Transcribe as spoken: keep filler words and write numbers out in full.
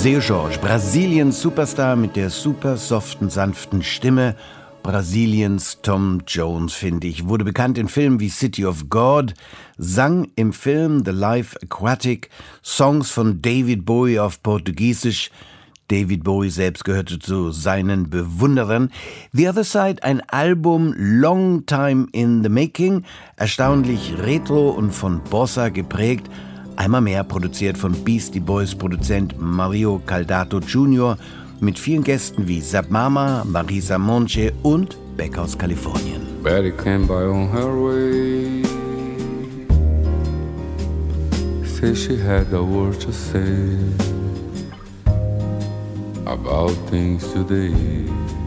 Seu Jorge, Brasiliens Superstar mit der super soften, sanften Stimme. Brasiliens Tom Jones, finde ich. Wurde bekannt in Filmen wie City of God, sang im Film The Life Aquatic Songs von David Bowie auf Portugiesisch. David Bowie selbst gehörte zu seinen Bewunderern. The Other Side, ein Album long time in the making, erstaunlich retro und von Bossa geprägt. Einmal mehr produziert von Beastie Boys Produzent Mario Caldato Junior mit vielen Gästen wie Zap Mama, Marisa Monte und Beck aus Kalifornien. Betty came by on her way. Say she had a word to say about things today.